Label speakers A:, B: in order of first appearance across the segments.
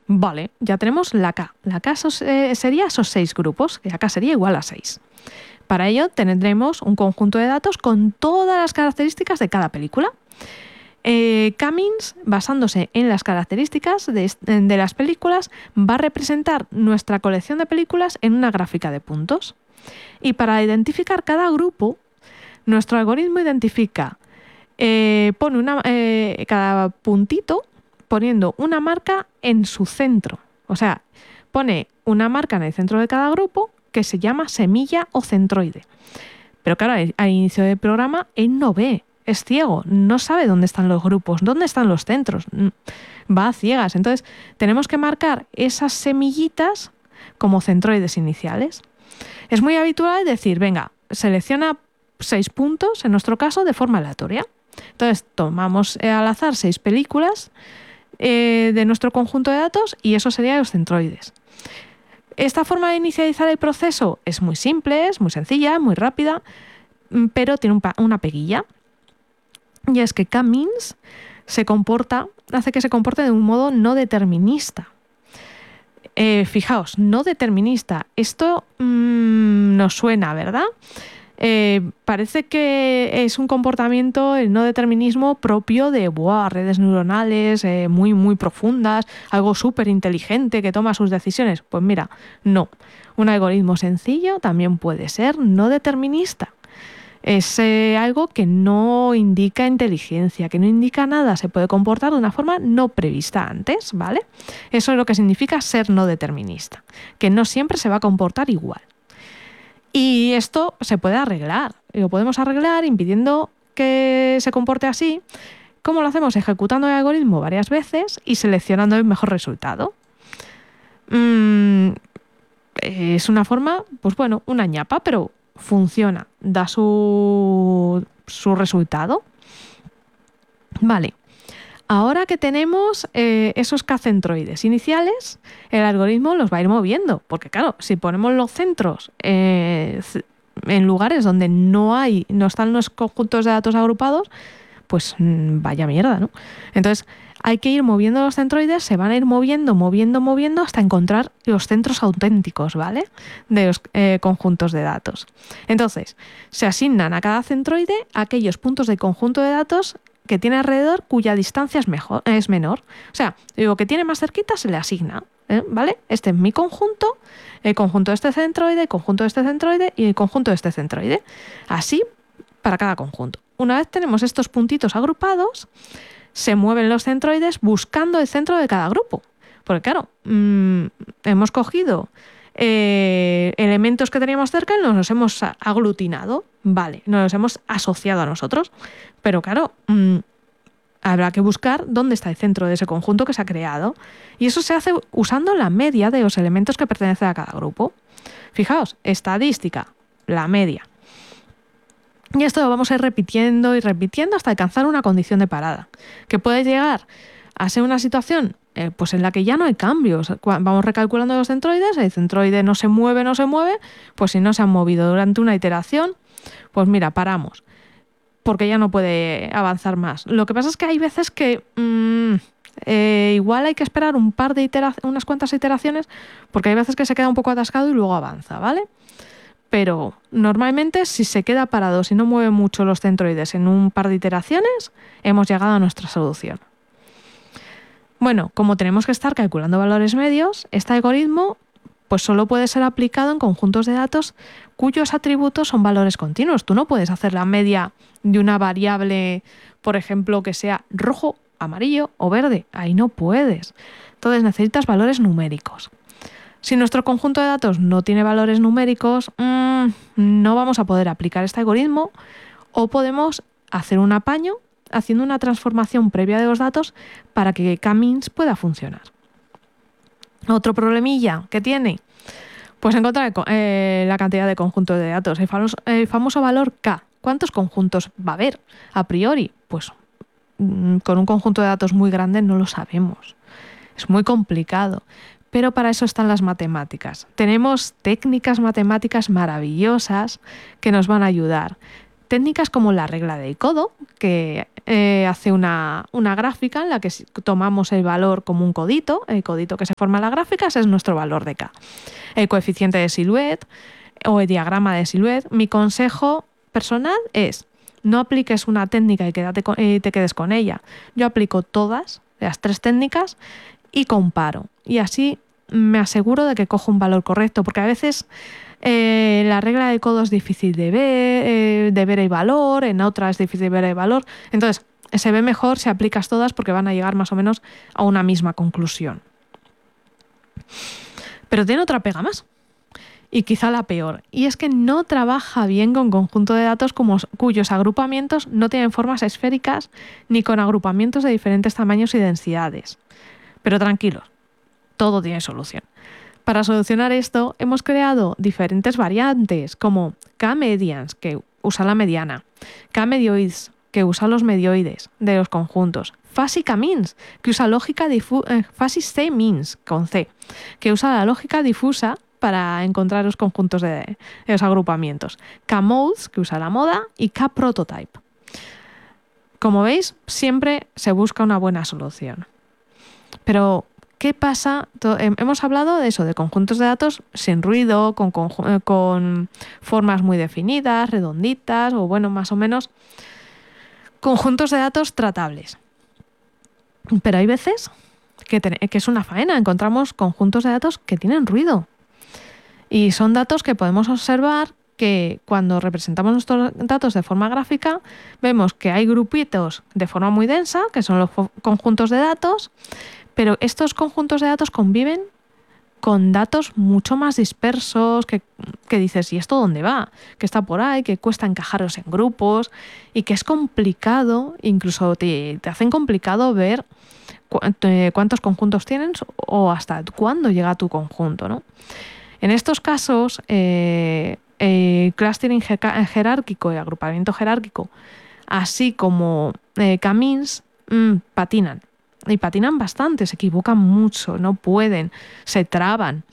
A: Vale, ya tenemos la K. La K sería esos 6 grupos, que acá sería igual a 6. Para ello tendremos un conjunto de datos con todas las características de cada película. Cummings, basándose en las características de las películas, va a representar nuestra colección de películas en una gráfica de puntos. Y para identificar cada grupo, nuestro algoritmo identifica, pone cada puntito poniendo una marca en su centro. O sea, pone una marca en el centro de cada grupo que se llama semilla o centroide. Pero claro, al inicio del programa él no ve, es ciego, no sabe dónde están los grupos, dónde están los centros, va a ciegas. Entonces tenemos que marcar esas semillitas como centroides iniciales. Es muy habitual decir, venga, selecciona 6 puntos, en nuestro caso, de forma aleatoria. Entonces tomamos al azar 6 películas de nuestro conjunto de datos y eso serían los centroides. Esta forma de inicializar el proceso es muy simple, es muy sencilla, muy rápida, pero tiene una peguilla. Y es que Cummings hace que se comporte de un modo no determinista. Fijaos, no determinista. Esto nos suena, ¿verdad? Parece que es un comportamiento, el no determinismo propio de redes neuronales muy, muy profundas, algo súper inteligente que toma sus decisiones. Pues mira, no. Un algoritmo sencillo también puede ser no determinista. Es algo que no indica inteligencia, que no indica nada, se puede comportar de una forma no prevista antes, ¿vale? Eso es lo que significa ser no determinista, que no siempre se va a comportar igual. Y esto se puede arreglar, lo podemos arreglar impidiendo que se comporte así. ¿Cómo lo hacemos? Ejecutando el algoritmo varias veces y seleccionando el mejor resultado. Es una forma, pues bueno, una ñapa, pero funciona, da su resultado. Vale, ahora que tenemos esos K-centroides iniciales, el algoritmo los va a ir moviendo, porque claro, si ponemos los centros en lugares donde no están los conjuntos de datos agrupados, pues vaya mierda, ¿no? Entonces hay que ir moviendo los centroides, se van a ir moviendo hasta encontrar los centros auténticos, ¿vale? De los conjuntos de datos. Entonces, se asignan a cada centroide aquellos puntos del conjunto de datos que tiene alrededor cuya distancia es menor. O sea, lo que tiene más cerquita se le asigna, ¿vale? Este es mi conjunto, el conjunto de este centroide, el conjunto de este centroide y el conjunto de este centroide. Así para cada conjunto. Una vez tenemos estos puntitos agrupados, se mueven los centroides buscando el centro de cada grupo. Porque claro, hemos cogido elementos que teníamos cerca y nos los hemos aglutinado, vale, nos los hemos asociado a nosotros. Pero claro, habrá que buscar dónde está el centro de ese conjunto que se ha creado. Y eso se hace usando la media de los elementos que pertenecen a cada grupo. Fijaos, estadística, la media. Y esto lo vamos a ir repitiendo y repitiendo hasta alcanzar una condición de parada, que puede llegar a ser una situación pues en la que ya no hay cambios. Vamos recalculando los centroides, el centroide no se mueve, pues si no se han movido durante una iteración, pues mira, paramos, porque ya no puede avanzar más. Lo que pasa es que hay veces que igual hay que esperar unas cuantas iteraciones, porque hay veces que se queda un poco atascado y luego avanza, ¿vale? Pero normalmente si se queda parado, si no mueve mucho los centroides en un par de iteraciones, hemos llegado a nuestra solución. Bueno, como tenemos que estar calculando valores medios, este algoritmo pues solo puede ser aplicado en conjuntos de datos cuyos atributos son valores continuos. Tú no puedes hacer la media de una variable, por ejemplo, que sea rojo, amarillo o verde. Ahí no puedes. Entonces necesitas valores numéricos. Si nuestro conjunto de datos no tiene valores numéricos, no vamos a poder aplicar este algoritmo, o podemos hacer un apaño haciendo una transformación previa de los datos para que Cummings pueda funcionar. Otro problemilla que tiene, pues encontrar la cantidad de conjuntos de datos, el famoso valor K. ¿Cuántos conjuntos va a haber a priori? Pues con un conjunto de datos muy grande no lo sabemos. Es muy complicado. Pero para eso están las matemáticas. Tenemos técnicas matemáticas maravillosas que nos van a ayudar. técnicas como la regla del codo, que hace una gráfica en la que tomamos el valor como un codito, el codito que se forma en la gráfica, ese es nuestro valor de K. El coeficiente de Siluet o el diagrama de Siluet. Mi consejo personal es: no apliques una técnica y te quedes con ella. Yo aplico todas las 3 técnicas y comparo. Y así me aseguro de que cojo un valor correcto, porque a veces la regla de codo es difícil de ver el valor, en otra es difícil de ver el valor. Entonces, se ve mejor si aplicas todas porque van a llegar más o menos a una misma conclusión. Pero tiene otra pega más, y quizá la peor, y es que no trabaja bien con conjunto de datos cuyos agrupamientos no tienen formas esféricas ni con agrupamientos de diferentes tamaños y densidades. Pero tranquilos, todo tiene solución. Para solucionar esto, hemos creado diferentes variantes como K-medians, que usa la mediana, K-medioids, que usa los medioides de los conjuntos, Fuzzy K-means, que usa Fuzzy C-means, con C, que usa la lógica difusa para encontrar los conjuntos de los agrupamientos, K-modes, que usa la moda, y K-prototype. Como veis, siempre se busca una buena solución. Pero ¿qué pasa? Hemos hablado de eso, de conjuntos de datos sin ruido, con formas muy definidas, redonditas, o bueno, más o menos conjuntos de datos tratables. Pero hay veces que es una faena, encontramos conjuntos de datos que tienen ruido. Y son datos que podemos observar que cuando representamos nuestros datos de forma gráfica, vemos que hay grupitos de forma muy densa, que son los conjuntos de datos, pero estos conjuntos de datos conviven con datos mucho más dispersos que dices, ¿y esto dónde va? Que está por ahí, que cuesta encajarlos en grupos y que es complicado, incluso te hacen complicado ver cuántos conjuntos tienes o hasta cuándo llega tu conjunto, ¿no? En estos casos, clustering jerárquico y agrupamiento jerárquico, así como K-means, patinan. Y patinan bastante, se equivocan mucho, no pueden, se traban.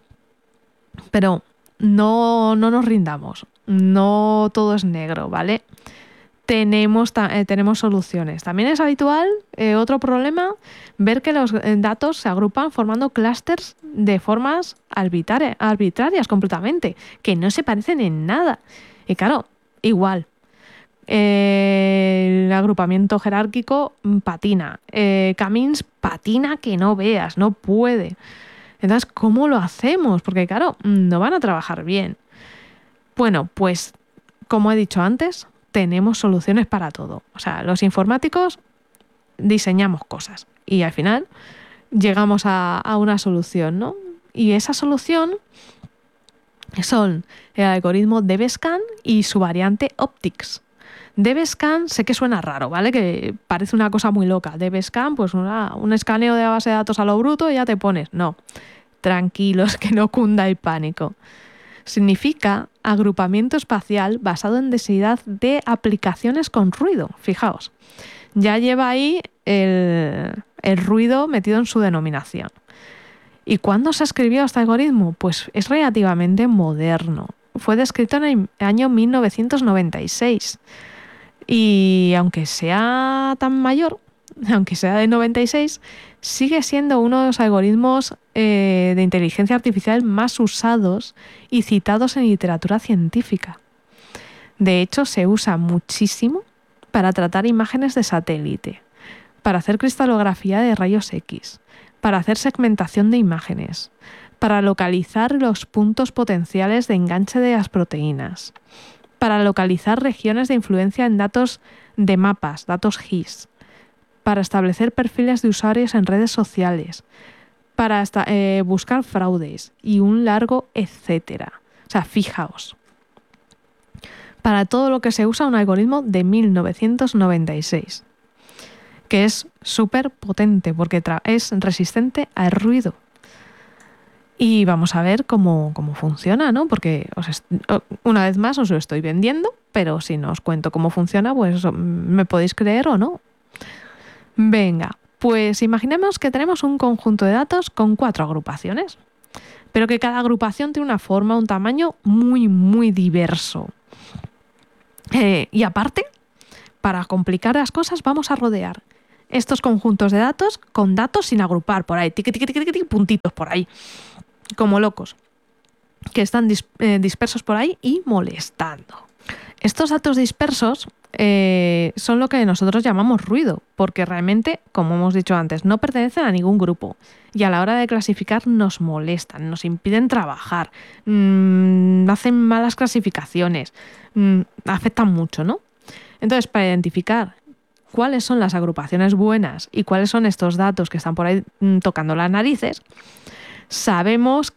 A: Pero no nos rindamos, no todo es negro, ¿vale? Tenemos soluciones. También es habitual, otro problema, ver que los datos se agrupan formando clústeres de formas arbitrarias completamente, que no se parecen en nada. Y claro, igual. El agrupamiento jerárquico patina. K-means patina que no veas, no puede. Entonces, ¿cómo lo hacemos? Porque claro, no van a trabajar bien. Bueno, pues como he dicho antes, tenemos soluciones para todo. O sea, los informáticos diseñamos cosas y al final llegamos a una solución, ¿no? Y esa solución son el algoritmo DBSCAN y su variante Optics. DBSCAN sé que suena raro, ¿vale? Que parece una cosa muy loca. DBSCAN, pues un escaneo de la base de datos a lo bruto y ya te pones. No, tranquilos, que no cunda el pánico. Significa agrupamiento espacial basado en densidad de aplicaciones con ruido. Fijaos, ya lleva ahí el ruido metido en su denominación. ¿Y cuándo se escribió este algoritmo? Pues es relativamente moderno. Fue descrito en el año 1996. Y aunque sea tan mayor, aunque sea de 96, sigue siendo uno de los algoritmos de inteligencia artificial más usados y citados en literatura científica. De hecho, se usa muchísimo para tratar imágenes de satélite, para hacer cristalografía de rayos X, para hacer segmentación de imágenes, para localizar los puntos potenciales de enganche de las proteínas, para localizar regiones de influencia en datos de mapas, datos GIS, para establecer perfiles de usuarios en redes sociales, para buscar fraudes y un largo etcétera. O sea, fijaos. Para todo lo que se usa un algoritmo de 1996, que es súper potente porque es resistente al ruido. Y vamos a ver cómo funciona, ¿no? Porque una vez más os lo estoy vendiendo, pero si no os cuento cómo funciona, pues me podéis creer o no. Venga, pues imaginemos que tenemos un conjunto de datos con 4 agrupaciones, pero que cada agrupación tiene una forma, un tamaño muy, muy diverso. Y aparte, para complicar las cosas, vamos a rodear estos conjuntos de datos con datos sin agrupar por ahí, tiqui, tiqui, tiqui, tiqui, puntitos por ahí, como locos, que están dispersos por ahí y molestando. Estos datos dispersos son lo que nosotros llamamos ruido, porque realmente, como hemos dicho antes, no pertenecen a ningún grupo y a la hora de clasificar nos molestan, nos impiden trabajar, hacen malas clasificaciones, afectan mucho, ¿no? Entonces, para identificar cuáles son las agrupaciones buenas y cuáles son estos datos que están por ahí tocando las narices, sabemos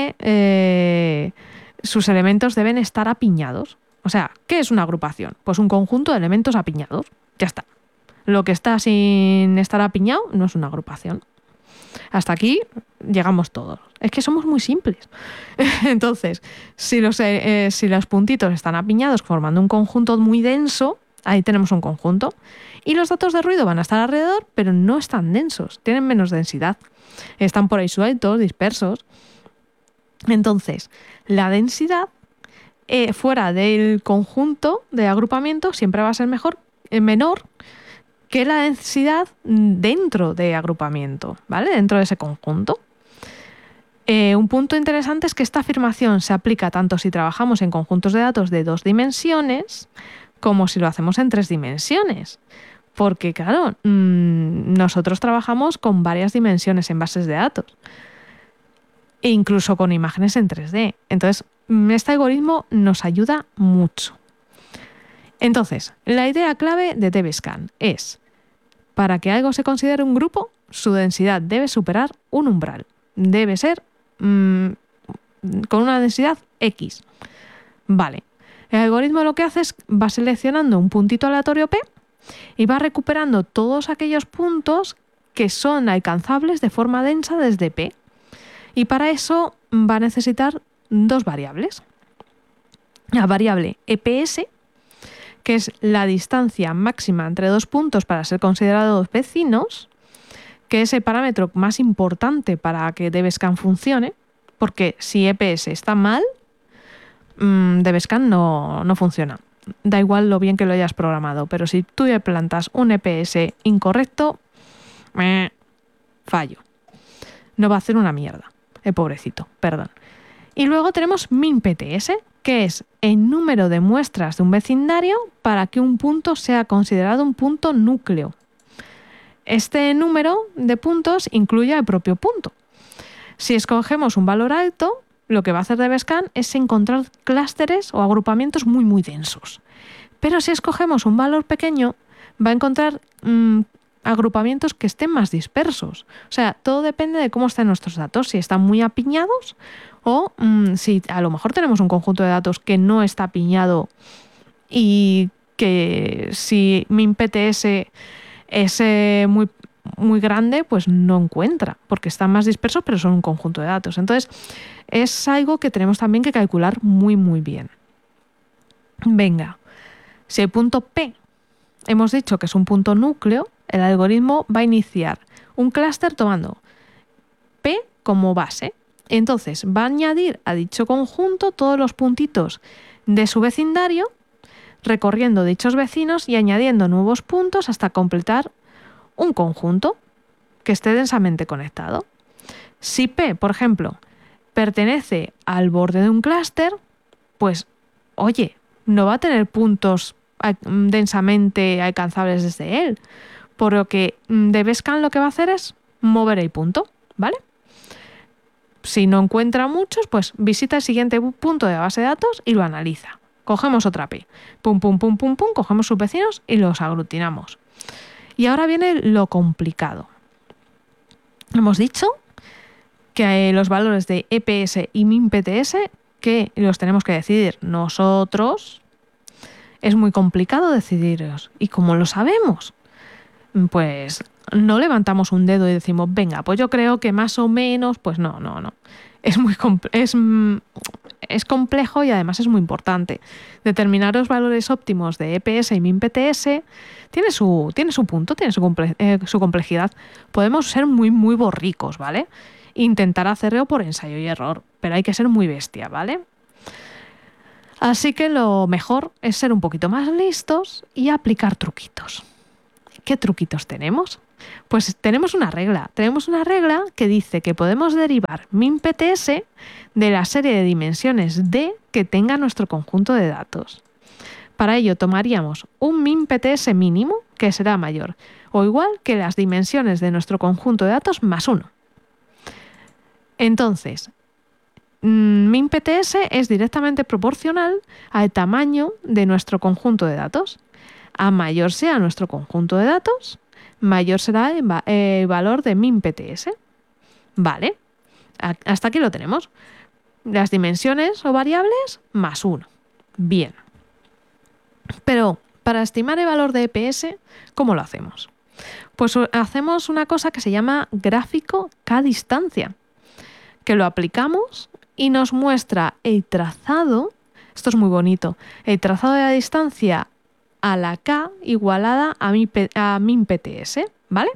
A: que sus elementos deben estar apiñados. O sea, ¿qué es una agrupación? Pues un conjunto de elementos apiñados. Ya está. Lo que está sin estar apiñado no es una agrupación. Hasta aquí llegamos todos. Es que somos muy simples. Entonces, si los puntitos están apiñados formando un conjunto muy denso, ahí tenemos un conjunto. Y los datos de ruido van a estar alrededor, pero no están densos, tienen menos densidad. Están por ahí sueltos, dispersos. Entonces, la densidad fuera del conjunto de agrupamiento siempre va a ser menor que la densidad dentro de agrupamiento, ¿vale? Dentro de ese conjunto. Un punto interesante es que esta afirmación se aplica tanto si trabajamos en conjuntos de datos de 2 dimensiones como si lo hacemos en 3 dimensiones. Porque, claro, nosotros trabajamos con varias dimensiones en bases de datos e incluso con imágenes en 3D. Entonces, este algoritmo nos ayuda mucho. Entonces, la idea clave de DBSCAN es, para que algo se considere un grupo, su densidad debe superar un umbral. Debe ser con una densidad X. Vale. El algoritmo lo que hace es va seleccionando un puntito aleatorio P y va recuperando todos aquellos puntos que son alcanzables de forma densa desde P. Y para eso va a necesitar 2 variables. La variable EPS, que es la distancia máxima entre 2 puntos para ser considerados vecinos, que es el parámetro más importante para que DBSCAN funcione, porque si EPS está mal, DBSCAN no funciona. Da igual lo bien que lo hayas programado, pero si tú le plantas un EPS incorrecto, fallo. No va a hacer una mierda, el pobrecito, perdón. Y luego tenemos MinPTS, que es el número de muestras de un vecindario para que un punto sea considerado un punto núcleo. Este número de puntos incluye el propio punto. Si escogemos un valor alto, lo que va a hacer DBSCAN es encontrar clústeres o agrupamientos muy muy densos. Pero si escogemos un valor pequeño, va a encontrar agrupamientos que estén más dispersos. O sea, todo depende de cómo estén nuestros datos, si están muy apiñados o si a lo mejor tenemos un conjunto de datos que no está apiñado y que si MinPTS es muy, muy grande, pues no encuentra, porque están más dispersos, pero son un conjunto de datos. Entonces, es algo que tenemos también que calcular muy, muy bien. Venga, si el punto P hemos dicho que es un punto núcleo, el algoritmo va a iniciar un clúster tomando P como base. Entonces, va a añadir a dicho conjunto todos los puntitos de su vecindario, recorriendo dichos vecinos y añadiendo nuevos puntos hasta completar un conjunto que esté densamente conectado. Si P, por ejemplo, pertenece al borde de un clúster, pues, oye, no va a tener puntos densamente alcanzables desde él. Por lo que DBSCAN lo que va a hacer es mover el punto, ¿vale? Si no encuentra muchos, pues visita el siguiente punto de la base de datos y lo analiza. Cogemos otra P. Pum, pum, pum, pum, pum, cogemos sus vecinos y los aglutinamos. Y ahora viene lo complicado. Hemos dicho que los valores de EPS y MinPTS, que los tenemos que decidir nosotros, es muy complicado decidirlos. ¿Y cómo lo sabemos? Pues no levantamos un dedo y decimos, venga, pues yo creo que más o menos, pues no. Es complejo y además es muy importante. Determinar los valores óptimos de EPS y MinPTS tiene su punto, tiene su complejidad. Podemos ser muy, muy borricos, ¿vale? Intentar hacerlo por ensayo y error, pero hay que ser muy bestia, ¿vale? Así que lo mejor es ser un poquito más listos y aplicar truquitos. ¿Qué truquitos tenemos? Pues tenemos una regla. Tenemos una regla que dice que podemos derivar min_pts de la serie de dimensiones D que tenga nuestro conjunto de datos. Para ello tomaríamos un min_pts mínimo, que será mayor o igual que las dimensiones de nuestro conjunto de datos más 1. Entonces, min_pts es directamente proporcional al tamaño de nuestro conjunto de datos. A mayor sea nuestro conjunto de datos, mayor será el valor de min_pts. Vale, hasta aquí lo tenemos. Las dimensiones o variables más 1. Bien. Pero para estimar el valor de EPS, ¿cómo lo hacemos? Pues hacemos una cosa que se llama gráfico k-distancia, que lo aplicamos y nos muestra el trazado, esto es muy bonito, el trazado de la distancia a la k igualada a min_pts, ¿vale?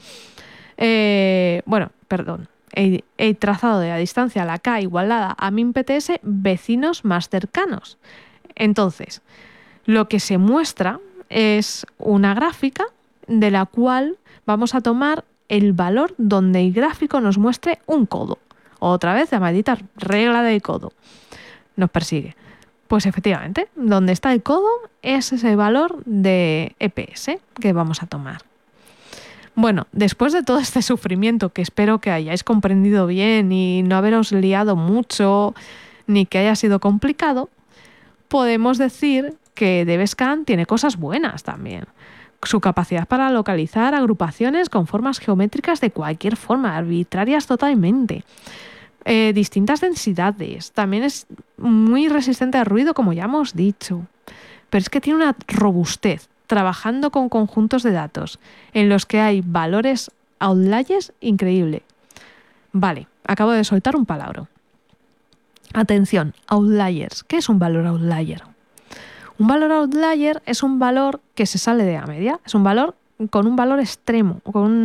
A: El trazado de la distancia a la k igualada a min_pts vecinos más cercanos. Entonces, lo que se muestra es una gráfica de la cual vamos a tomar el valor donde el gráfico nos muestre un codo. Otra vez la maldita regla del codo nos persigue. Pues efectivamente, donde está el codo ese es el valor de EPS que vamos a tomar. Bueno, después de todo este sufrimiento que espero que hayáis comprendido bien y no haberos liado mucho ni que haya sido complicado, podemos decir que DBSCAN tiene cosas buenas también. Su capacidad para localizar agrupaciones con formas geométricas de cualquier forma, arbitrarias totalmente. Distintas densidades. También es muy resistente al ruido, como ya hemos dicho. Pero es que tiene una robustez, trabajando con conjuntos de datos en los que hay valores outliers increíble. Vale, acabo de soltar un palabra. Atención, outliers. ¿Qué es un valor outlier? Un valor outlier es un valor que se sale de la media. Es un valor con un valor extremo.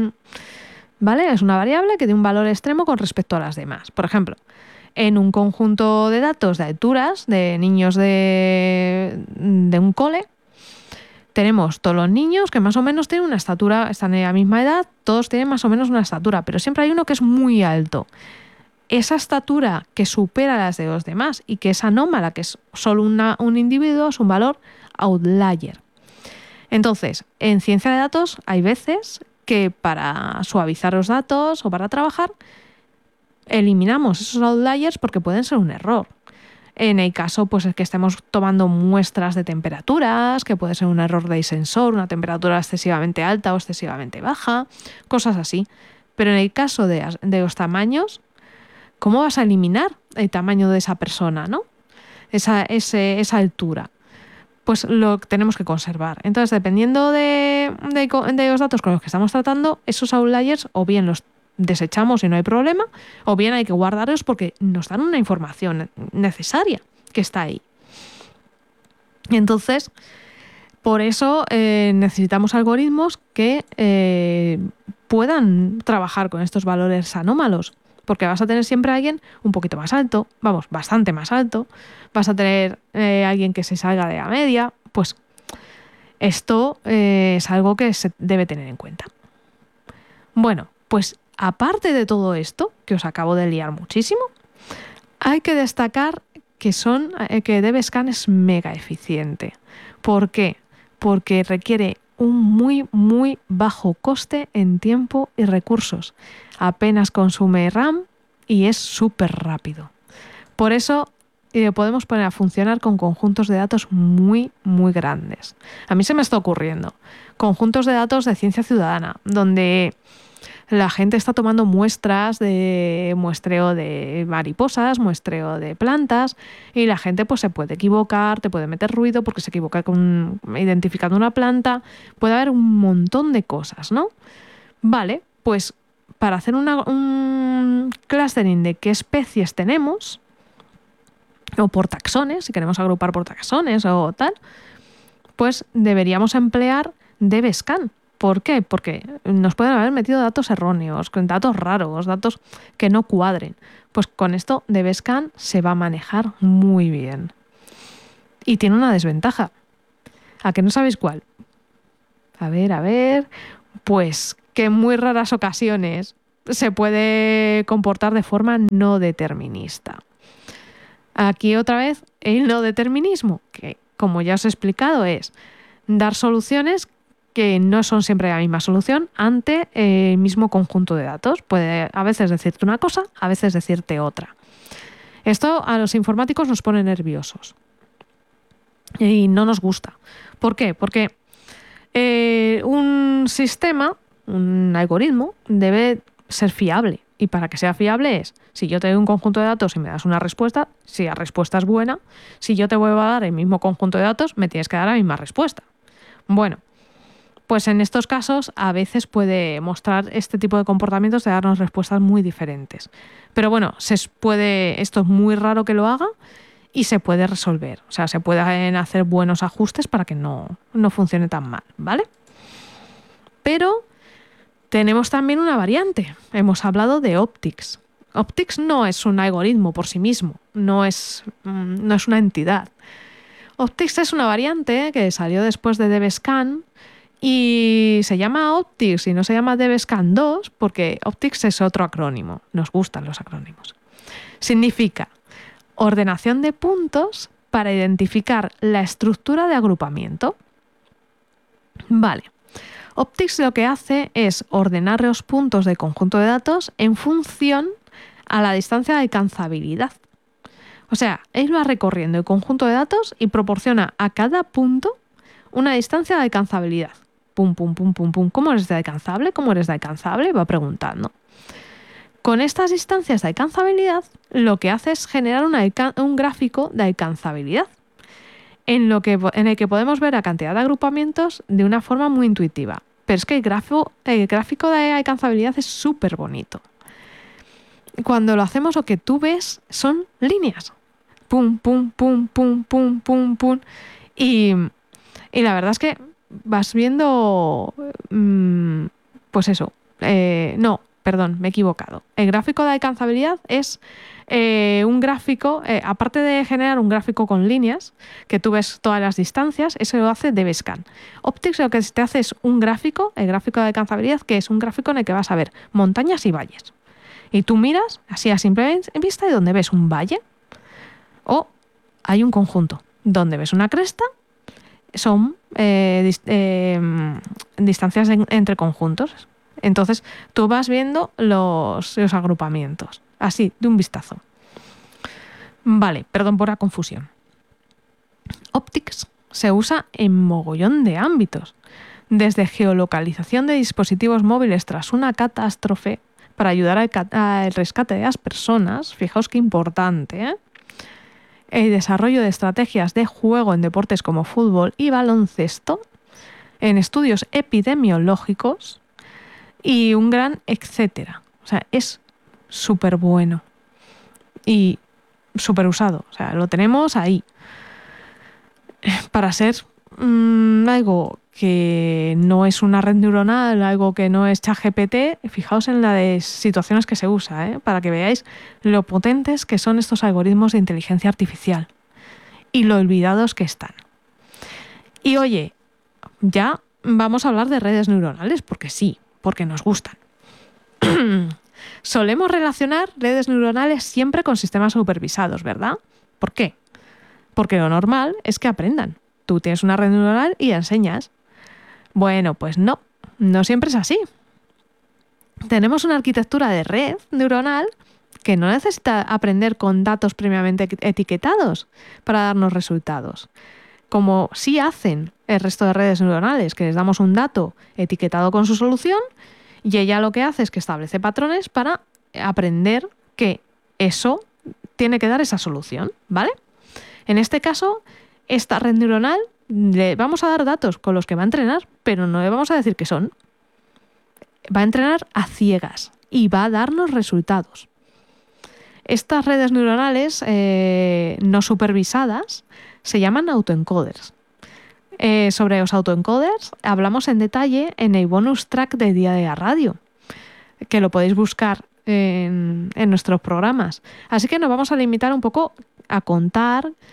A: ¿Vale? Es una variable que tiene un valor extremo con respecto a las demás. Por ejemplo, en un conjunto de datos de alturas de niños de un cole, tenemos todos los niños que más o menos tienen una estatura, están en la misma edad, todos tienen más o menos una estatura, pero siempre hay uno que es muy alto. Esa estatura que supera las de los demás y que es anómala, que es solo un individuo, es un valor outlier. Entonces, en ciencia de datos hay veces que para suavizar los datos o para trabajar, eliminamos esos outliers porque pueden ser un error. En el caso, pues es que estemos tomando muestras de temperaturas, que puede ser un error del sensor, una temperatura excesivamente alta o excesivamente baja, cosas así. Pero en el caso de los tamaños, ¿cómo vas a eliminar el tamaño de esa persona, ¿no? Esa altura. Pues lo tenemos que conservar. Entonces, dependiendo de los datos con los que estamos tratando, esos outliers o bien los desechamos y no hay problema, o bien hay que guardarlos porque nos dan una información necesaria que está ahí. Entonces, por eso necesitamos algoritmos que puedan trabajar con estos valores anómalos, porque vas a tener siempre a alguien un poquito más alto, vamos, bastante más alto, vas a tener alguien que se salga de la media, pues esto es algo que se debe tener en cuenta. Bueno, pues aparte de todo esto, que os acabo de liar muchísimo, hay que destacar que DBSCAN es mega eficiente. ¿Por qué? Porque requiere un muy, muy bajo coste en tiempo y recursos. Apenas consume RAM y es súper rápido. Por eso podemos poner a funcionar con conjuntos de datos muy, muy grandes. A mí se me está ocurriendo conjuntos de datos de ciencia ciudadana, donde la gente está tomando muestreo de mariposas, muestreo de plantas, y la gente pues se puede equivocar, te puede meter ruido porque se equivoca identificando una planta. Puede haber un montón de cosas, ¿no? Vale, pues para hacer un clustering de qué especies tenemos, o por taxones, si queremos agrupar por taxones o tal, pues deberíamos emplear DBSCAN. ¿Por qué? Porque nos pueden haber metido datos erróneos, datos raros, datos que no cuadren. Pues con esto DBSCAN se va a manejar muy bien. y tiene una desventaja. ¿A que no sabéis cuál? A ver, pues que en muy raras ocasiones se puede comportar de forma no determinista. Aquí otra vez el no determinismo, que como ya os he explicado es dar soluciones que no son siempre la misma solución ante el mismo conjunto de datos. Puede a veces decirte una cosa, a veces decirte otra. Esto a los informáticos nos pone nerviosos y no nos gusta. ¿Por qué? Porque un sistema, un algoritmo, debe ser fiable. Y para que sea fiable es, si yo te doy un conjunto de datos y me das una respuesta, si la respuesta es buena, si yo te vuelvo a dar el mismo conjunto de datos, me tienes que dar la misma respuesta. Bueno, pues en estos casos a veces puede mostrar este tipo de comportamientos de darnos respuestas muy diferentes. Pero bueno, esto es muy raro que lo haga y se puede resolver. O sea, se pueden hacer buenos ajustes para que no funcione tan mal, ¿vale? Pero tenemos también una variante. Hemos hablado de Optics. Optics no es un algoritmo por sí mismo, no es una entidad. Optics es una variante que salió después de DevScan y se llama Optics y no se llama DevScan 2 porque Optics es otro acrónimo. Nos gustan los acrónimos. Significa ordenación de puntos para identificar la estructura de agrupamiento. Vale. Optics lo que hace es ordenar los puntos del conjunto de datos en función a la distancia de alcanzabilidad. O sea, él va recorriendo el conjunto de datos y proporciona a cada punto una distancia de alcanzabilidad. Pum, pum, pum, pum, pum. ¿Cómo eres de alcanzable? ¿Cómo eres de alcanzable? Va preguntando. Con estas distancias de alcanzabilidad, lo que hace es generar un gráfico de alcanzabilidad, en el que podemos ver la cantidad de agrupamientos de una forma muy intuitiva. Pero es que el gráfico de alcanzabilidad es súper bonito. Cuando lo hacemos, lo que tú ves son líneas. Pum, pum, pum, pum, pum, pum, pum. Y la verdad es que vas viendo... pues eso. No, perdón, me he equivocado. El gráfico de alcanzabilidad es un gráfico, aparte de generar un gráfico con líneas, que tú ves todas las distancias, eso lo hace DevScan. Optics lo que te hace es un gráfico, el gráfico de alcanzabilidad, que es un gráfico en el que vas a ver montañas y valles. Y tú miras así a simple vista y donde ves un valle o hay un conjunto. Donde ves una cresta son distancias entre conjuntos. Entonces tú vas viendo los agrupamientos, así, de un vistazo. Vale, perdón por la confusión. Optics se usa en mogollón de ámbitos, desde geolocalización de dispositivos móviles tras una catástrofe para ayudar al rescate de las personas, fijaos qué importante, ¿eh? El desarrollo de estrategias de juego en deportes como fútbol y baloncesto, en estudios epidemiológicos y un gran etcétera. O sea, es súper bueno y súper usado. O sea, lo tenemos ahí para ser algo que no es una red neuronal, algo que no es ChatGPT. Fijaos en la de situaciones que se usa, para que veáis lo potentes que son estos algoritmos de inteligencia artificial y lo olvidados que están. Y oye, ya vamos a hablar de redes neuronales, porque sí, porque nos gustan. Solemos relacionar redes neuronales siempre con sistemas supervisados, ¿verdad? ¿Por qué? Porque lo normal es que aprendan. Tú tienes una red neuronal y enseñas. Bueno, pues no siempre es así. Tenemos una arquitectura de red neuronal que no necesita aprender con datos previamente etiquetados para darnos resultados, como sí hacen el resto de redes neuronales, que les damos un dato etiquetado con su solución y ella lo que hace es que establece patrones para aprender que eso tiene que dar esa solución, ¿vale? En este caso, esta red neuronal le vamos a dar datos con los que va a entrenar, pero no le vamos a decir qué son. Va a entrenar a ciegas y va a darnos resultados. Estas redes neuronales no supervisadas se llaman autoencoders. Sobre los autoencoders hablamos en detalle en el bonus track de Día de la Radio, que lo podéis buscar en nuestros programas. Así que nos vamos a limitar un poco a contar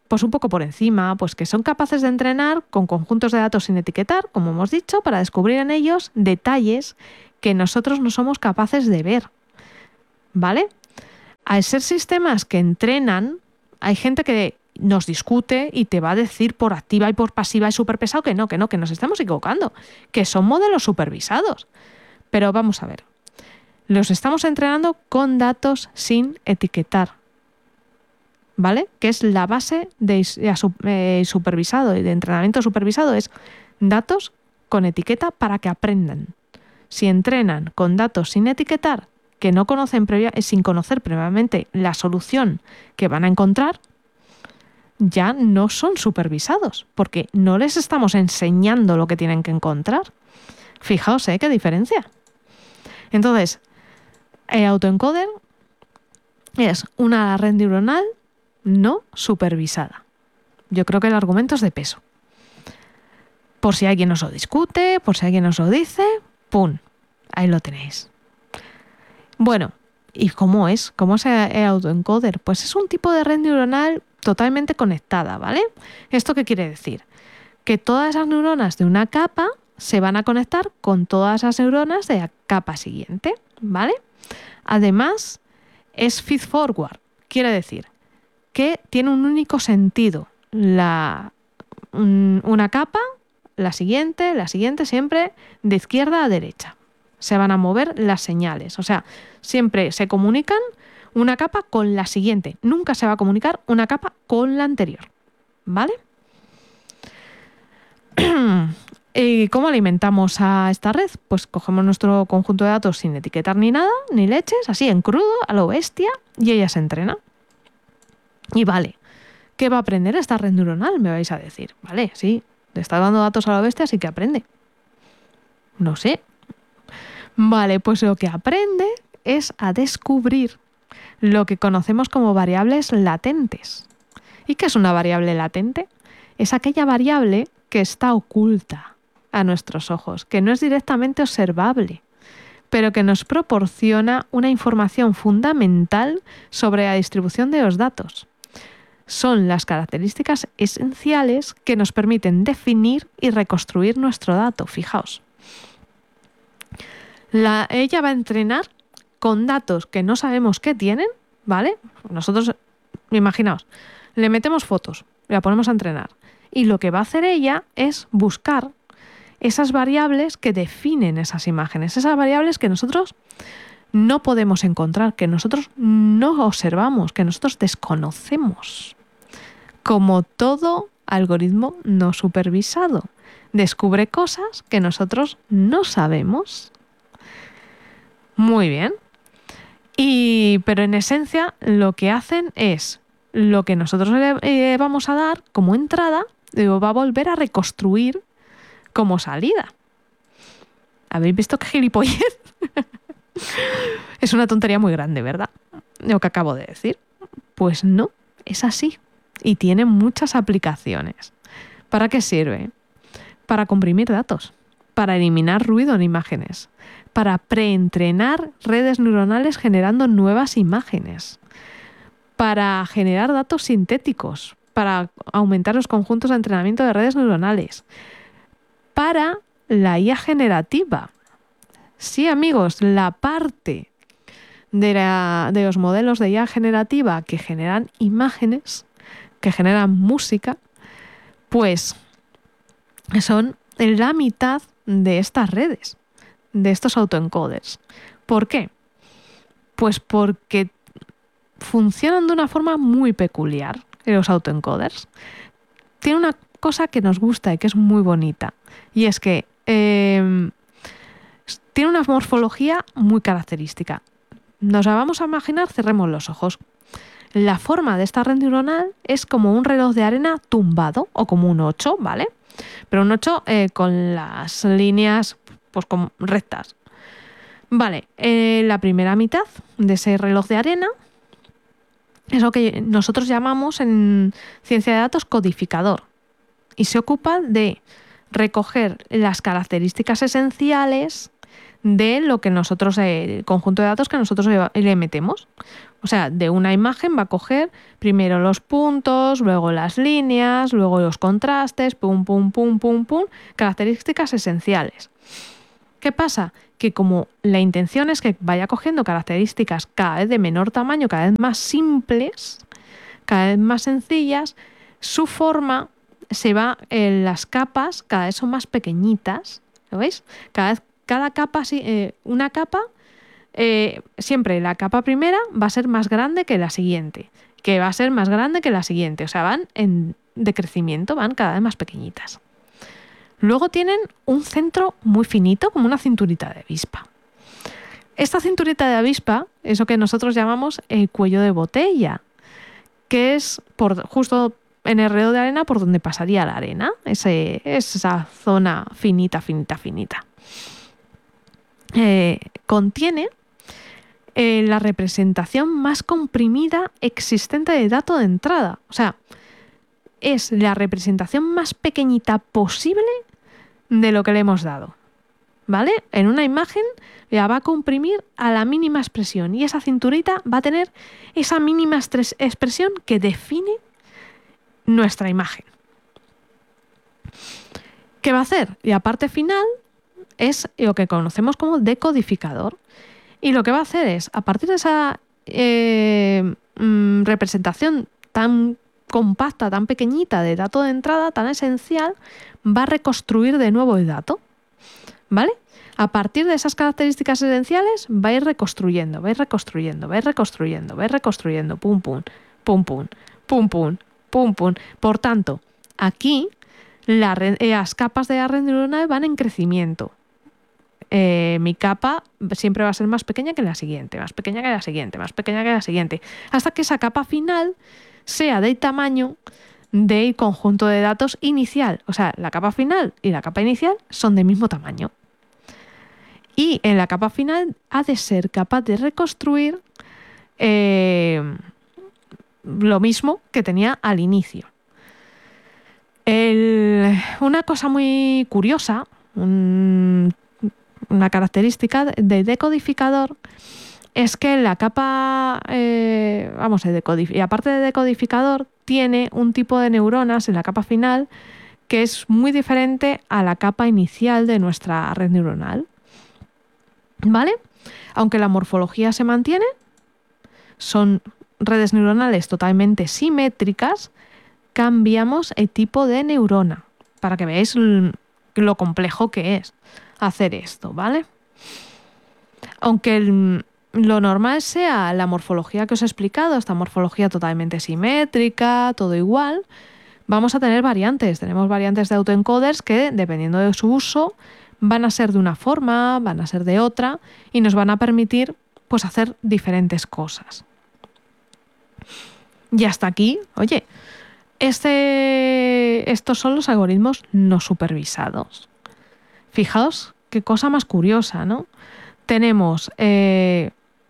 A: pues un poco por encima, pues que son capaces de entrenar con conjuntos de datos sin etiquetar, como hemos dicho, para descubrir en ellos detalles que nosotros no somos capaces de ver, ¿vale? Al ser sistemas que entrenan, hay gente que nos discute y te va a decir por activa y por pasiva y súper pesado que nos estamos equivocando, que son modelos supervisados. Pero vamos a ver, los estamos entrenando con datos sin etiquetar, ¿vale? Que es la base de supervisado y de entrenamiento supervisado, es datos con etiqueta para que aprendan. Si entrenan con datos sin etiquetar, que no conocen sin conocer previamente la solución que van a encontrar, ya no son supervisados, porque no les estamos enseñando lo que tienen que encontrar. Fijaos, qué diferencia. Entonces, el autoencoder es una red neuronal no supervisada. Yo creo que el argumento es de peso. Por si alguien os lo discute, por si alguien os lo dice, ¡pum! Ahí lo tenéis. Bueno, ¿y cómo es? ¿Cómo es el autoencoder? Pues es un tipo de red neuronal totalmente conectada, ¿vale? ¿Esto qué quiere decir? Que todas esas neuronas de una capa se van a conectar con todas las neuronas de la capa siguiente, ¿vale? Además, es feed forward, quiere decir que tiene un único sentido. Una capa, la siguiente, siempre de izquierda a derecha. Se van a mover las señales, o sea, siempre se comunican una capa con la siguiente. Nunca se va a comunicar una capa con la anterior, ¿vale? ¿Y cómo alimentamos a esta red? Pues cogemos nuestro conjunto de datos sin etiquetar ni nada, ni leches, así en crudo, a lo bestia, y ella se entrena. Y vale, ¿qué va a aprender esta red neuronal? Me vais a decir. Vale, sí, le está dando datos a lo bestia, así que aprende. No sé. Vale, pues lo que aprende es a descubrir lo que conocemos como variables latentes. ¿Y qué es una variable latente? Es aquella variable que está oculta a nuestros ojos, que no es directamente observable, pero que nos proporciona una información fundamental sobre la distribución de los datos. Son las características esenciales que nos permiten definir y reconstruir nuestro dato. Fijaos. Ella va a entrenar con datos que no sabemos qué tienen, ¿vale? Nosotros, imaginaos, le metemos fotos, la ponemos a entrenar, y lo que va a hacer ella es buscar esas variables que definen esas imágenes, esas variables que nosotros no podemos encontrar, que nosotros no observamos, que nosotros desconocemos. Como todo algoritmo no supervisado, descubre cosas que nosotros no sabemos. Muy bien. Pero en esencia lo que hacen es lo que nosotros le vamos a dar como entrada, lo va a volver a reconstruir como salida. ¿Habéis visto qué gilipollez? Es una tontería muy grande, ¿verdad? Lo que acabo de decir. Pues no, es así. Y tiene muchas aplicaciones. ¿Para qué sirve? Para comprimir datos, para eliminar ruido en imágenes, para preentrenar redes neuronales generando nuevas imágenes, para generar datos sintéticos, para aumentar los conjuntos de entrenamiento de redes neuronales, para la IA generativa. Sí, amigos, la parte de los modelos de IA generativa que generan imágenes, que generan música, pues son la mitad de estas redes, de estos autoencoders. ¿Por qué? Pues porque funcionan de una forma muy peculiar los autoencoders. Tiene una cosa que nos gusta y que es muy bonita, y es que tiene una morfología muy característica. Nos la vamos a imaginar, cerremos los ojos. La forma de esta red neuronal es como un reloj de arena tumbado, o como un 8, ¿vale? Pero un 8 con las líneas pues como rectas. Vale, la primera mitad de ese reloj de arena es lo que nosotros llamamos en ciencia de datos codificador, y se ocupa de recoger las características esenciales de lo que nosotros, el conjunto de datos que nosotros le metemos. O sea, de una imagen va a coger primero los puntos, luego las líneas, luego los contrastes, pum, pum, pum, pum, pum, características esenciales. ¿Qué pasa? Que como la intención es que vaya cogiendo características cada vez de menor tamaño, cada vez más simples, cada vez más sencillas, su forma se va en las capas, cada vez son más pequeñitas, ¿lo veis? Cada capa, una capa, siempre la capa primera va a ser más grande que la siguiente, que va a ser más grande que la siguiente, o sea, van en decrecimiento, van cada vez más pequeñitas. Luego tienen un centro muy finito, como una cinturita de avispa. Esta cinturita de avispa es lo que nosotros llamamos el cuello de botella, que es justo en el río de arena por donde pasaría la arena, esa zona finita, finita, finita. Contiene la representación más comprimida existente de dato de entrada. O sea, es la representación más pequeñita posible de lo que le hemos dado. ¿Vale? En una imagen la va a comprimir a la mínima expresión y esa cinturita va a tener esa mínima expresión que define nuestra imagen. ¿Qué va a hacer? La parte final es lo que conocemos como decodificador. Y lo que va a hacer es, a partir de esa representación tan compacta, tan pequeñita de dato de entrada, tan esencial, va a reconstruir de nuevo el dato. ¿Vale? A partir de esas características esenciales va a ir reconstruyendo, va a ir reconstruyendo, va a ir reconstruyendo, va a ir reconstruyendo, pum, pum, pum, pum, pum, pum, pum, pum. Por tanto, aquí las capas de la red neuronal van en crecimiento. Mi capa siempre va a ser más pequeña que la siguiente, más pequeña que la siguiente, más pequeña que la siguiente, hasta que esa capa final sea del tamaño del conjunto de datos inicial. O sea, la capa final y la capa inicial son del mismo tamaño. Y en la capa final ha de ser capaz de reconstruir lo mismo que tenía al inicio. Una cosa muy curiosa, una característica del decodificador es que la capa, y aparte de decodificador, tiene un tipo de neuronas en la capa final que es muy diferente a la capa inicial de nuestra red neuronal. ¿Vale? Aunque la morfología se mantiene, son redes neuronales totalmente simétricas, cambiamos el tipo de neurona para que veáis lo complejo que es hacer esto, ¿vale? Aunque lo normal sea la morfología que os he explicado, esta morfología totalmente simétrica, todo igual, vamos a tener variantes. Tenemos variantes de autoencoders que, dependiendo de su uso, van a ser de una forma, van a ser de otra y nos van a permitir pues hacer diferentes cosas. Y hasta aquí, oye, estos son los algoritmos no supervisados. Fijaos qué cosa más curiosa, ¿no? Teníamos el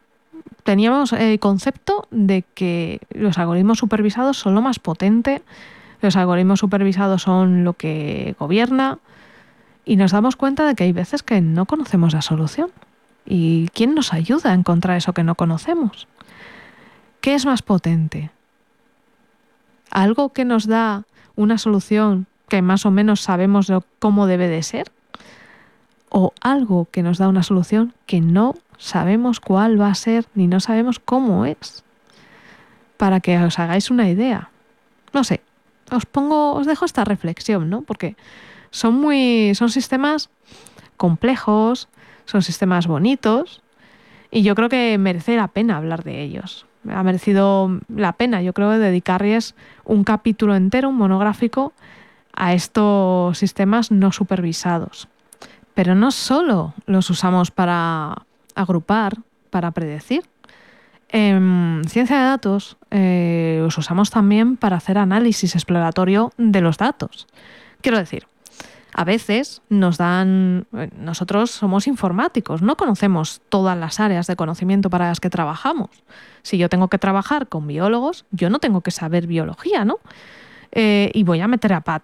A: concepto de que los algoritmos supervisados son lo más potente, los algoritmos supervisados son lo que gobierna, y nos damos cuenta de que hay veces que no conocemos la solución. ¿Y quién nos ayuda a encontrar eso que no conocemos? ¿Qué es más potente? ¿Algo que nos da una solución que más o menos sabemos cómo debe de ser? ¿O algo que nos da una solución que no sabemos cuál va a ser ni no sabemos cómo es? Para que os hagáis una idea. No sé, os dejo esta reflexión, ¿no? Porque son sistemas complejos, son sistemas bonitos y yo creo que merece la pena hablar de ellos. Ha merecido la pena, yo creo, dedicarles un capítulo entero, un monográfico, a estos sistemas no supervisados. Pero no solo los usamos para agrupar, para predecir. En ciencia de datos los usamos también para hacer análisis exploratorio de los datos. Quiero decir, a veces nosotros somos informáticos, no conocemos todas las áreas de conocimiento para las que trabajamos. Si yo tengo que trabajar con biólogos, yo no tengo que saber biología, ¿no? Y voy a meter a pata.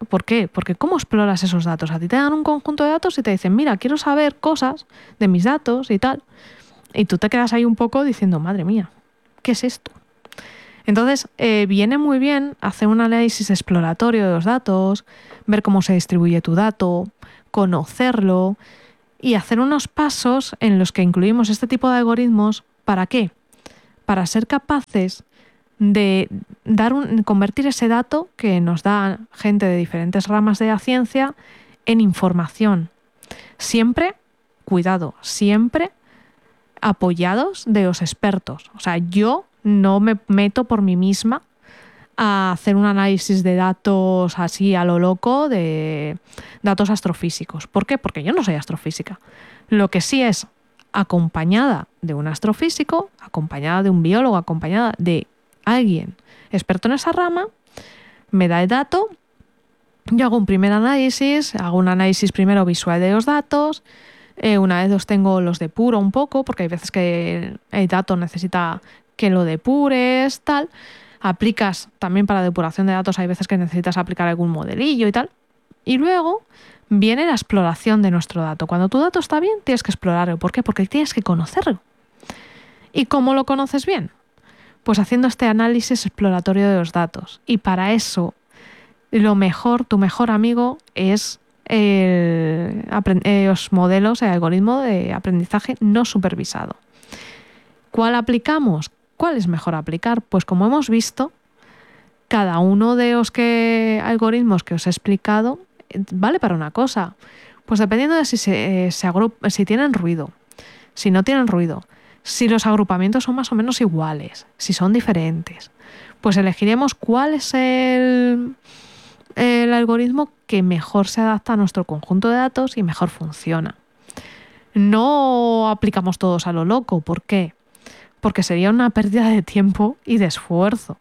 A: ¿Por qué? Porque ¿cómo exploras esos datos? A ti te dan un conjunto de datos y te dicen, mira, quiero saber cosas de mis datos y tal. Y tú te quedas ahí un poco diciendo, madre mía, ¿qué es esto? Entonces, viene muy bien hacer un análisis exploratorio de los datos, ver cómo se distribuye tu dato, conocerlo y hacer unos pasos en los que incluimos este tipo de algoritmos. ¿Para qué? Para ser capaces de convertir ese dato que nos da gente de diferentes ramas de la ciencia en información. Siempre, cuidado, siempre apoyados de los expertos. O sea, yo no me meto por mí misma a hacer un análisis de datos así a lo loco, de datos astrofísicos. ¿Por qué? Porque yo no soy astrofísica. Lo que sí es acompañada de un astrofísico, acompañada de un biólogo, acompañada de alguien experto en esa rama, me da el dato, yo hago un primer análisis, hago un análisis primero visual de los datos, una vez los tengo los depuro un poco, porque hay veces que el dato necesita que lo depures, tal. Aplicas también para depuración de datos, hay veces que necesitas aplicar algún modelillo y tal. Y luego viene la exploración de nuestro dato. Cuando tu dato está bien, tienes que explorarlo. ¿Por qué? Porque tienes que conocerlo. ¿Y cómo lo conoces bien? Pues haciendo este análisis exploratorio de los datos. Y para eso, tu mejor amigo es los modelos, el algoritmo de aprendizaje no supervisado. ¿Cuál aplicamos? ¿Cuál es mejor aplicar? Pues como hemos visto, cada uno de los algoritmos que os he explicado vale para una cosa. Pues dependiendo de si tienen ruido, si no tienen ruido, si los agrupamientos son más o menos iguales, si son diferentes, pues elegiremos cuál es el algoritmo que mejor se adapta a nuestro conjunto de datos y mejor funciona. No aplicamos todos a lo loco. ¿Por qué? Porque sería una pérdida de tiempo y de esfuerzo.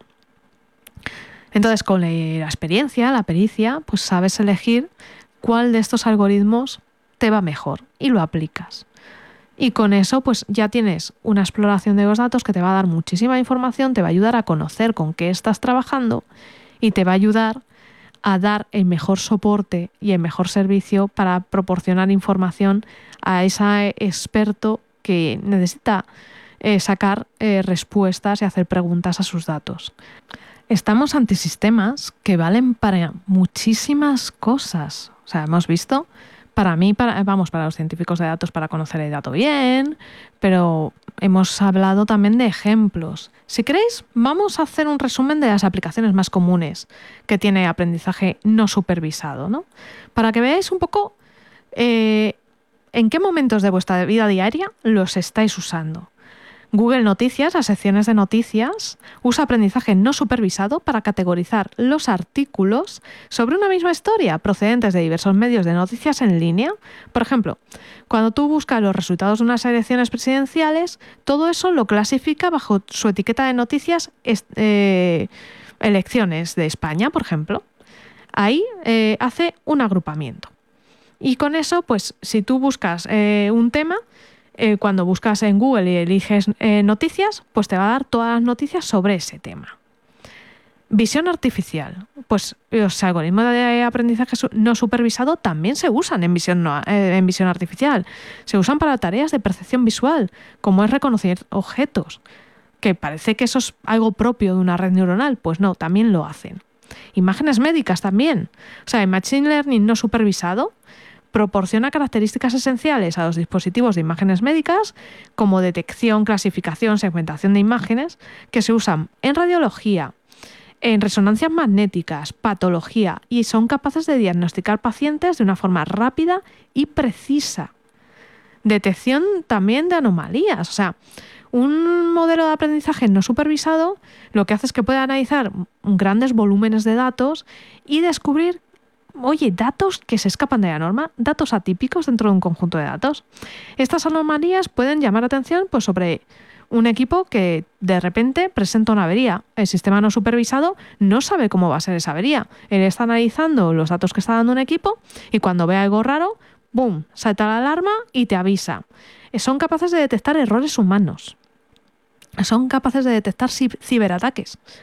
A: Entonces, con la experiencia, la pericia, pues sabes elegir cuál de estos algoritmos te va mejor y lo aplicas. Y con eso, pues ya tienes una exploración de los datos que te va a dar muchísima información, te va a ayudar a conocer con qué estás trabajando y te va a ayudar a dar el mejor soporte y el mejor servicio para proporcionar información a ese experto que necesita sacar respuestas y hacer preguntas a sus datos. Estamos ante sistemas que valen para muchísimas cosas. O sea, hemos visto, para los científicos de datos para conocer el dato bien, pero hemos hablado también de ejemplos. Si queréis, vamos a hacer un resumen de las aplicaciones más comunes que tiene aprendizaje no supervisado, ¿no? Para que veáis un poco en qué momentos de vuestra vida diaria los estáis usando. Google Noticias, las secciones de noticias, usa aprendizaje no supervisado para categorizar los artículos sobre una misma historia procedentes de diversos medios de noticias en línea. Por ejemplo, cuando tú buscas los resultados de unas elecciones presidenciales, todo eso lo clasifica bajo su etiqueta de noticias elecciones de España, por ejemplo. Ahí hace un agrupamiento. Y con eso, pues si tú buscas un tema, cuando buscas en Google y eliges noticias, pues te va a dar todas las noticias sobre ese tema. Visión artificial. Pues los algoritmos de aprendizaje no supervisado también se usan en visión artificial. Se usan para tareas de percepción visual, como es reconocer objetos. Que parece que eso es algo propio de una red neuronal. Pues no, también lo hacen. Imágenes médicas también. O sea, el Machine Learning no supervisado proporciona características esenciales a los dispositivos de imágenes médicas como detección, clasificación, segmentación de imágenes que se usan en radiología, en resonancias magnéticas, patología y son capaces de diagnosticar pacientes de una forma rápida y precisa. Detección también de anomalías. O sea, un modelo de aprendizaje no supervisado lo que hace es que puede analizar grandes volúmenes de datos y descubrir datos que se escapan de la norma, datos atípicos dentro de un conjunto de datos. Estas anomalías pueden llamar la atención pues, sobre un equipo que de repente presenta una avería. El sistema no supervisado no sabe cómo va a ser esa avería. Él está analizando los datos que está dando un equipo y cuando ve algo raro, ¡boom!, salta la alarma y te avisa. Son capaces de detectar errores humanos. Son capaces de detectar ciberataques.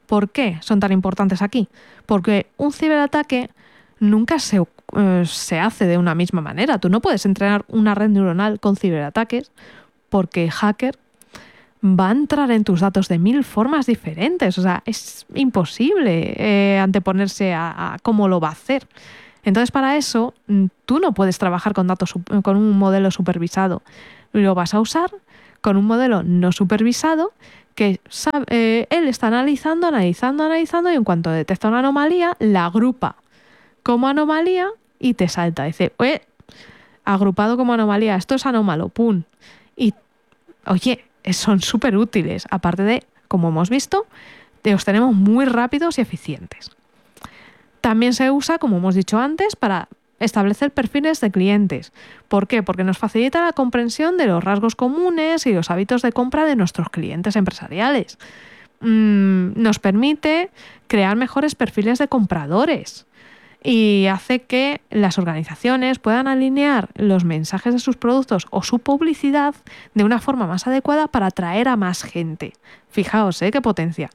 A: ¿Por qué son tan importantes aquí? Porque un ciberataque nunca se hace de una misma manera. Tú no puedes entrenar una red neuronal con ciberataques porque el hacker va a entrar en tus datos de 1000 formas diferentes. O sea, es imposible anteponerse a cómo lo va a hacer. Entonces, para eso, tú no puedes trabajar con con un modelo supervisado. Lo vas a usar con un modelo no supervisado que él está analizando y en cuanto detecta una anomalía, la agrupa como anomalía y te salta. Dice, agrupado como anomalía, esto es anómalo, ¡pum! Y, oye, son súper útiles. Aparte de, como hemos visto, los tenemos muy rápidos y eficientes. También se usa, como hemos dicho antes, para establecer perfiles de clientes. ¿Por qué? Porque nos facilita la comprensión de los rasgos comunes y los hábitos de compra de nuestros clientes empresariales. Nos permite crear mejores perfiles de compradores y hace que las organizaciones puedan alinear los mensajes de sus productos o su publicidad de una forma más adecuada para atraer a más gente. Fijaos, qué potencia.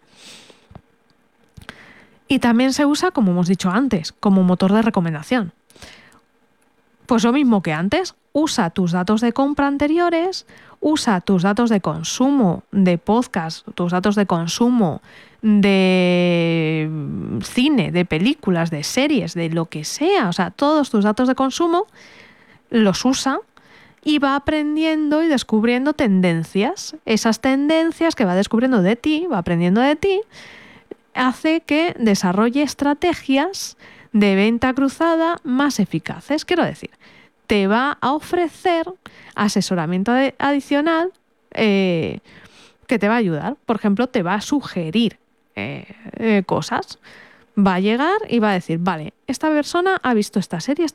A: Y también se usa, como hemos dicho antes, como motor de recomendación. Pues lo mismo que antes, usa tus datos de compra anteriores, usa tus datos de consumo de podcast, tus datos de consumo de cine, de películas, de series, de lo que sea. O sea, todos tus datos de consumo los usa y va aprendiendo y descubriendo tendencias. Esas tendencias que va descubriendo de ti, va aprendiendo de ti, hace que desarrolle estrategias de venta cruzada más eficaces. Quiero decir, te va a ofrecer asesoramiento adicional que te va a ayudar. Por ejemplo, te va a sugerir cosas. Va a llegar y va a decir, vale, esta persona ha visto esta serie.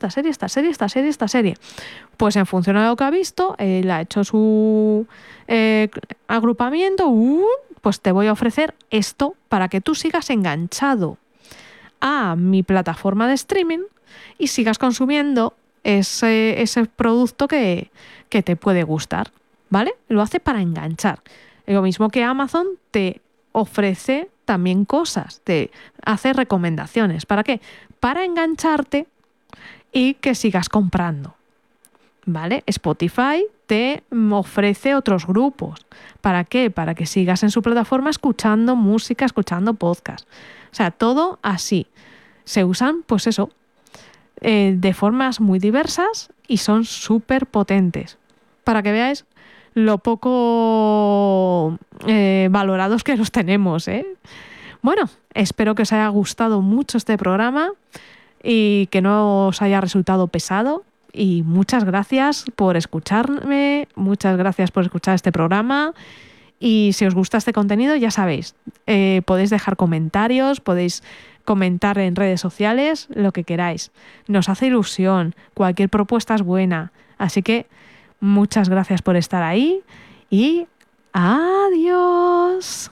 A: Pues en función de lo que ha visto, él ha hecho su agrupamiento, pues te voy a ofrecer esto para que tú sigas enganchado a mi plataforma de streaming y sigas consumiendo ese producto que te puede gustar, ¿vale? Lo hace para enganchar. Lo mismo que Amazon te ofrece también cosas, te hace recomendaciones. ¿Para qué? Para engancharte y que sigas comprando, ¿vale? Spotify te ofrece otros grupos. ¿Para qué? Para que sigas en su plataforma escuchando música, escuchando podcast. O sea, todo así. Se usan, pues eso, de formas muy diversas y son súper potentes. Para que veáis lo poco valorados que los tenemos, Bueno, espero que os haya gustado mucho este programa y que no os haya resultado pesado. Y muchas gracias por escucharme, muchas gracias por escuchar este programa. Y si os gusta este contenido, ya sabéis, podéis dejar comentarios, podéis comentar en redes sociales, lo que queráis. Nos hace ilusión, cualquier propuesta es buena. Así que muchas gracias por estar ahí y adiós.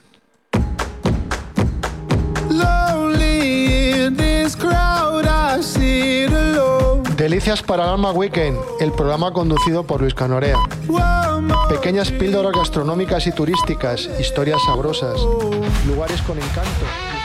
B: Delicias para el Alma Weekend, el programa conducido por Luis Canorea. Pequeñas píldoras gastronómicas y turísticas, historias sabrosas, lugares con encanto.